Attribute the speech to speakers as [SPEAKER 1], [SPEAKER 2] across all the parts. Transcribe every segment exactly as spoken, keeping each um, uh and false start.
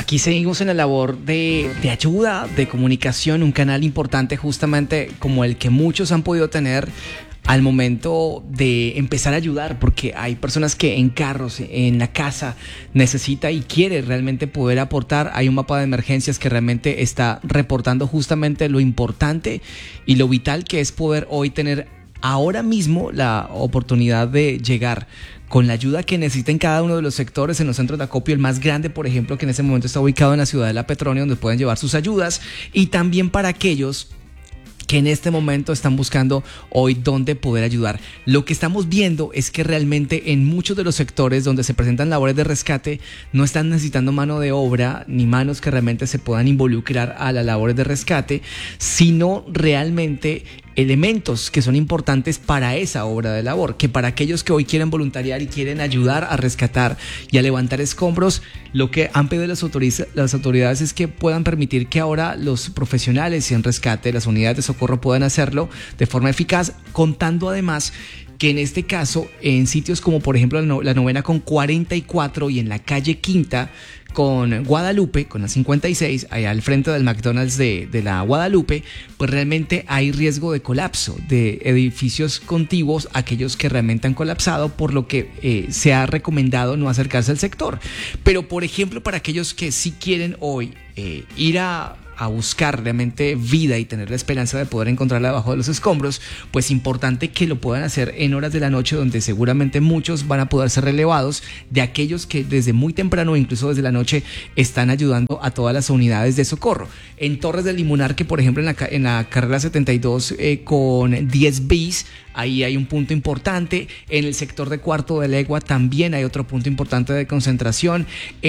[SPEAKER 1] Aquí seguimos en la labor de, de ayuda, de comunicación, un canal importante justamente como el que muchos han podido tener al momento de empezar a ayudar, porque hay personas que en carros, en la casa, necesita y quiere realmente poder aportar. Hay un mapa de emergencias que realmente está reportando justamente lo importante y lo vital que es poder hoy tener ahora mismo la oportunidad de llegar con la ayuda que necesita en cada uno de los sectores, en los centros de acopio, el más grande, por ejemplo, que en ese momento está ubicado en la ciudad de La Petronia, donde pueden llevar sus ayudas, y también para aquellos que en este momento están buscando hoy dónde poder ayudar. Lo que estamos viendo es que realmente en muchos de los sectores donde se presentan labores de rescate no están necesitando mano de obra ni manos que realmente se puedan involucrar a las labores de rescate, sino realmente elementos que son importantes para esa obra de labor, que para aquellos que hoy quieren voluntariar y quieren ayudar a rescatar y a levantar escombros, lo que han pedido las autoridades, las autoridades es que puedan permitir que ahora los profesionales en rescate, las unidades de socorro puedan hacerlo de forma eficaz, contando además que en este caso, en sitios como por ejemplo la novena con cuarenta y cuatro y en la calle Quinta con Guadalupe, con la cincuenta y seis, allá al frente del McDonald's de, de la Guadalupe, pues realmente hay riesgo de colapso de edificios contiguos, aquellos que realmente han colapsado, por lo que eh, se ha recomendado no acercarse al sector. Pero por ejemplo, para aquellos que sí quieren hoy eh, ir a... a buscar realmente vida y tener la esperanza de poder encontrarla debajo de los escombros, pues importante que lo puedan hacer en horas de la noche, donde seguramente muchos van a poder ser relevados de aquellos que desde muy temprano, incluso desde la noche, están ayudando a todas las unidades de socorro. En Torres del Limonar, que por ejemplo en la, en la carrera setenta y dos eh, con diez bis, ahí hay un punto importante. En el sector de Cuarto de Legua también hay otro punto importante de concentración.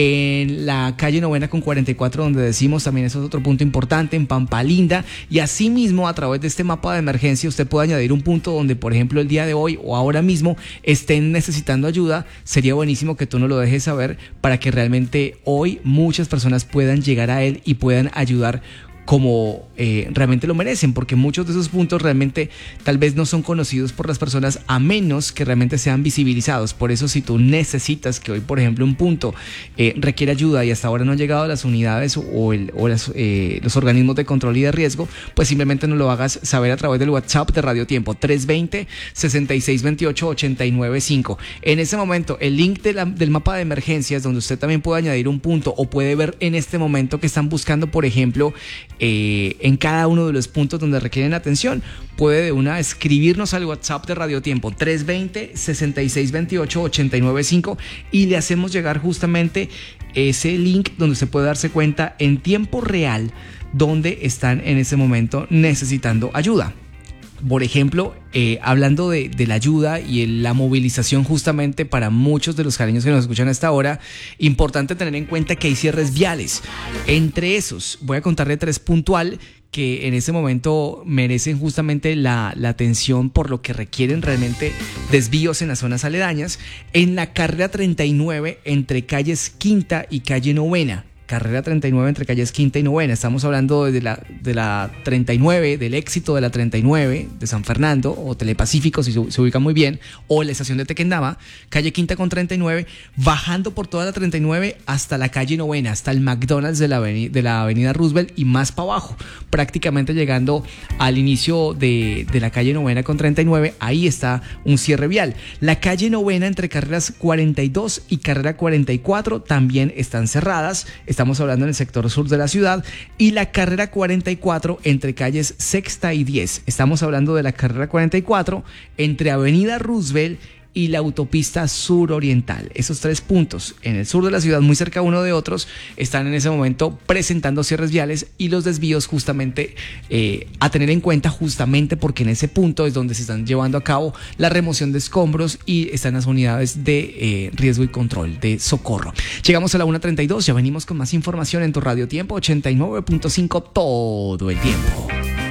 [SPEAKER 1] En la calle Novena con cuarenta y cuatro, donde decimos, también eso es otro punto importante. En Pampa Linda, y asimismo a través de este mapa de emergencia usted puede añadir un punto donde por ejemplo el día de hoy o ahora mismo estén necesitando ayuda. Sería buenísimo que tú nos lo dejes saber para que realmente hoy muchas personas puedan llegar a él y puedan ayudar como eh, realmente lo merecen, porque muchos de esos puntos realmente tal vez no son conocidos por las personas, a menos que realmente sean visibilizados. Por eso, si tú necesitas que hoy, por ejemplo, un punto eh, requiere ayuda y hasta ahora no han llegado las unidades o, el, o las, eh, los organismos de control y de riesgo, pues simplemente nos lo hagas saber a través del WhatsApp de Radio Tiempo, tres dos cero, seis seis dos ocho, ocho nueve cinco. En ese momento, el link de la, del mapa de emergencias, donde usted también puede añadir un punto o puede ver en este momento que están buscando, por ejemplo, Eh, en cada uno de los puntos donde requieren atención, puede de una escribirnos al WhatsApp de Radio Tiempo tres dos cero, seis seis dos ocho, ocho nueve cinco y le hacemos llegar justamente ese link donde usted puede darse cuenta en tiempo real donde están en ese momento necesitando ayuda. Por ejemplo, eh, hablando de, de la ayuda y el, la movilización justamente para muchos de los cariños que nos escuchan a esta hora, importante tener en cuenta que hay cierres viales. Entre esos, voy a contarle tres puntual que en ese momento merecen justamente la, la atención, por lo que requieren realmente desvíos en las zonas aledañas. En la carrera treinta y nueve entre calles Quinta y calle Novena. Carrera treinta y nueve entre calles Quinta y Novena. Estamos hablando de la, de la treinta y nueve, del éxito de la treinta y nueve de San Fernando o Telepacífico, si se, se ubica muy bien, o la estación de Tequendama, calle Quinta con treinta y nueve, bajando por toda la treinta y nueve hasta la calle Novena, hasta el McDonald's de la avenida, de la avenida Roosevelt y más para abajo, prácticamente llegando al inicio de, de la calle Novena con treinta y nueve. Ahí está un cierre vial. La calle Novena entre carreras cuarenta y dos y carrera cuarenta y cuatro también están cerradas. Estamos hablando en el sector sur de la ciudad. Y la carrera cuarenta y cuatro entre calles Sexta y diez. Estamos hablando de la carrera cuarenta y cuatro entre avenida Roosevelt y la autopista suroriental. Esos tres puntos en el sur de la ciudad, muy cerca uno de otros, están en ese momento presentando cierres viales y los desvíos justamente eh, a tener en cuenta, justamente porque en ese punto es donde se están llevando a cabo la remoción de escombros y están las unidades de eh, riesgo y control de socorro. Llegamos a la una treinta y dos, ya venimos con más información en tu Radio Tiempo ochenta y nueve punto cinco todo el tiempo.